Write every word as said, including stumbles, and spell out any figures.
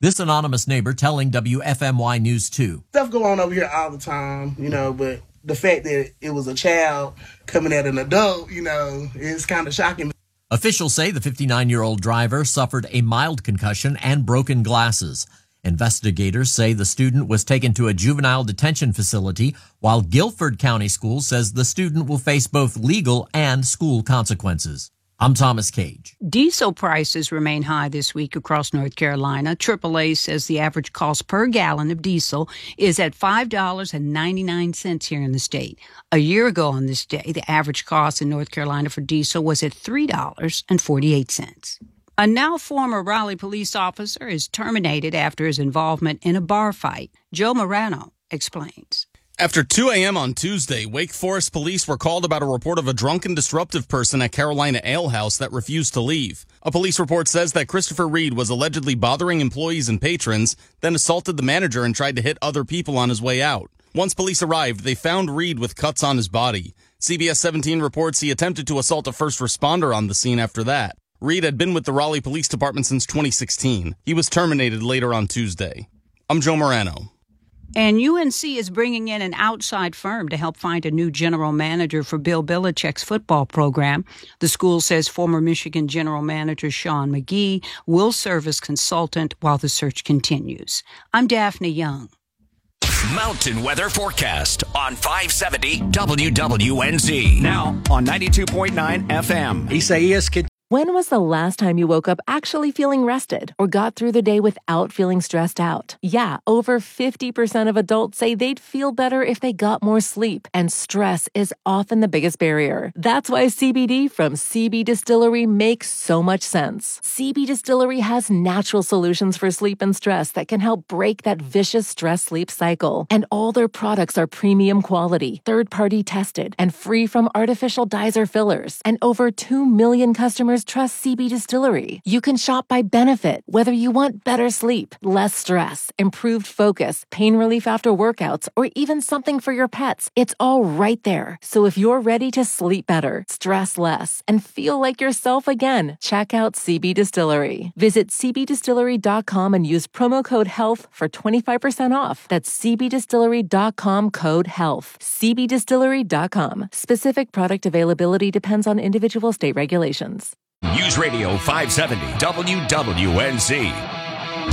This anonymous neighbor telling W F M Y News two. Stuff go on over here all the time, you know, but the fact that it was a child coming at an adult, you know, is kind of shocking. Officials say the fifty-nine-year-old driver suffered a mild concussion and broken glasses. Investigators say the student was taken to a juvenile detention facility, while Guilford County Schools says the student will face both legal and school consequences. I'm Thomas Cage. Diesel prices remain high this week across North Carolina. triple A says the average cost per gallon of diesel is at five dollars and ninety-nine cents here in the state. A year ago on this day, the average cost in North Carolina for diesel was at three dollars and forty-eight cents. A now former Raleigh police officer is terminated after his involvement in a bar fight. Joe Morano explains. After two a.m. on Tuesday, Wake Forest police were called about a report of a drunken, disruptive person at Carolina Ale House that refused to leave. A police report says that Christopher Reed was allegedly bothering employees and patrons, then assaulted the manager and tried to hit other people on his way out. Once police arrived, they found Reed with cuts on his body. C B S seventeen reports he attempted to assault a first responder on the scene after that. Reed had been with the Raleigh Police Department since twenty sixteen. He was terminated later on Tuesday. I'm Joe Morano. And U N C is bringing in an outside firm to help find a new general manager for Bill Belichick's football program. The school says former Michigan general manager Sean McGee will serve as consultant while the search continues. I'm Daphne Young. Mountain weather forecast on five seventy W W N Z. Now on ninety-two point nine F M. Isaias Kid. When was the last time you woke up actually feeling rested or got through the day without feeling stressed out? Yeah, over fifty percent of adults say they'd feel better if they got more sleep, and stress is often the biggest barrier. That's why C B D from C B Distillery makes so much sense. C B Distillery has natural solutions for sleep and stress that can help break that vicious stress-sleep cycle. And all their products are premium quality, third-party tested, and free from artificial dyes or fillers. And over two million customers trust C B Distillery. You can shop by benefit, whether you want better sleep, less stress, improved focus, pain relief after workouts, or even something for your pets. It's all right there. So if you're ready to sleep better, stress less, and feel like yourself again, check out C B Distillery. Visit c b distillery dot com and use promo code HEALTH for twenty-five percent off. That's c b distillery dot com code HEALTH. c b distillery dot com. Specific product availability depends on individual state regulations. News Radio five seventy W W N Z.